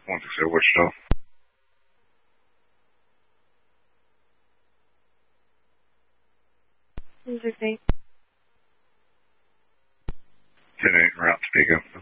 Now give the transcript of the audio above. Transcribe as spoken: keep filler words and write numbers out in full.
one six zero Wichita. one six eight. ten eight, route to Pico.